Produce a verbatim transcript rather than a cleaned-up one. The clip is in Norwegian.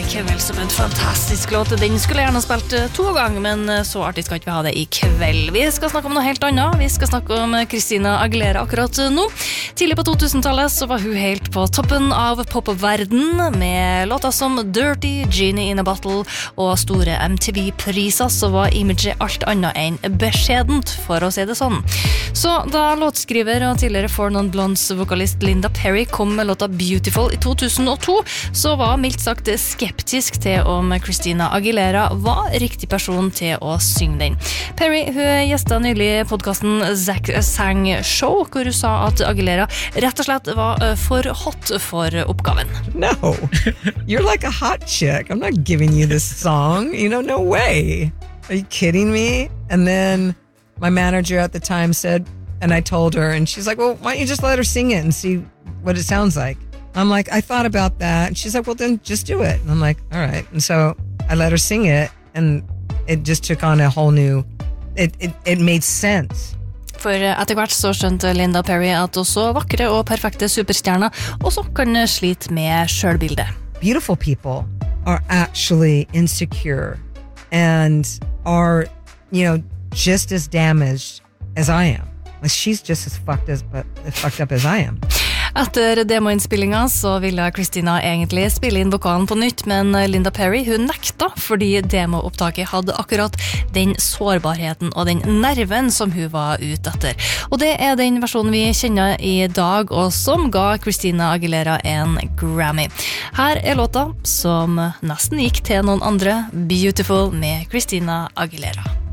Vel som en fantastisk låt. Den skulle jeg gjerne spilt to ganger, men så artig skal ikke vi ha det i kveld. Vi skal snakke om noe helt annet. Vi skal snakke om Christina Aguilera akkurat nå. Tidlig på to-tusentallet så var hun helt på toppen av popverden med låter som Dirty, Genie in a Bottle og store M T V-priser, så var imaget alt annet enn beskjedent, for å si det sånn. Så da låtskriver og tidligere Four Non Blondes-vokalist Linda Perry kom med låta Beautiful i to tusen og to, så var mildt sagt skeptisk til om Christina Aguilera var riktig person til å synge den. Perry, hun gjestet nylig podcasten Zack Sang Show, hvor hun sa at Aguilera rett og slett var for hot for oppgaven. No, you're like a hot chick. I'm not giving you this song. You know, no way. Are you kidding me? And then my manager at the time said, and I told her, and she's like, well, why don't you just let her sing it and see what it sounds like? I'm like, I thought about that. And she's like, well, then just do it. And I'm like, all right. And so I let her sing it, and it just took on a whole new, it, it, it made sense. For etter hvert så skjønte Linda Perry at også vakre og perfekte superstjerner også kan slite med selvbildet. Beautiful people are actually insecure and are, you know, just as damaged as I am. Like, she's just as fucked, as, but, as fucked up as I am. Etter demoinnspillinga så ville Christina egentlig spille inn vokalen på nytt, men Linda Perry hun nekta fordi demoopptaket hadde akkurat den sårbarheten og den nerven som hun var ute etter. Og det er den versjonen vi kjenner i dag, og som ga Christina Aguilera en Grammy. Her er låta som nesten gikk til noen andre, Beautiful med Christina Aguilera.